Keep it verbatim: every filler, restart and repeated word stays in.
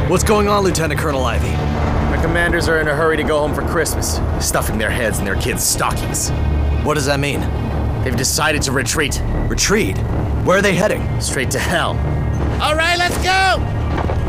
What's going on, Lieutenant Colonel Ivy? Our commanders are in a hurry to go home for Christmas, stuffing their heads in their kids' stockings. What does that mean? They've decided to retreat. Retreat? Where are they heading? Straight to hell. All right, let's go!